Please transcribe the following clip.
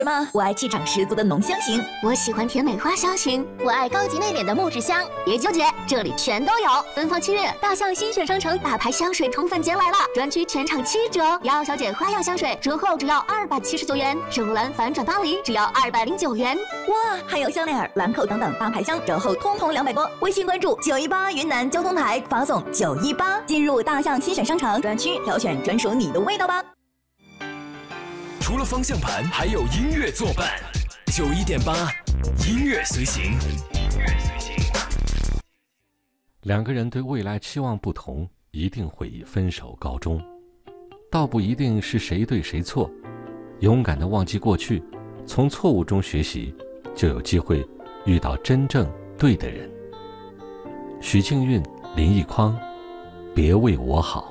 吗？我爱气场十足的浓香型， 我喜欢甜美花香型， 我爱高级内敛的木质香。 别纠结，这里全都有。奔放7月，大象新选商城大牌香水宠粉节来了，专区全场7折。瑶小姐花样香水折后只要279元，圣罗兰反转巴黎只要209元。 哇，还有香奈儿、兰蔻等等大牌香，折后通通200多。微信关注918云南交通台，发送918，进入大象新选商城专区，挑选专属你的味道吧。 除了方向盘，还有音乐作伴。91.8，音乐随行。 两个人对未来期望不同，一定会以分手告终。倒不一定是谁对谁错，勇敢地忘记过去，从错误中学习，就有机会遇到真正对的人。许庆韵、林奕匡，别为我好。